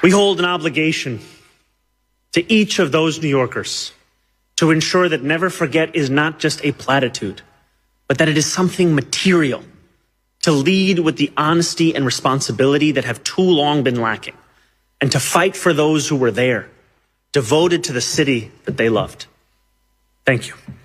We hold an obligation to each of those New Yorkers to ensure that never forget is not just a platitude, but that it is something material, to lead with the honesty and responsibility that have too long been lacking, and to fight for those who were there, devoted to the city that they loved. Thank you.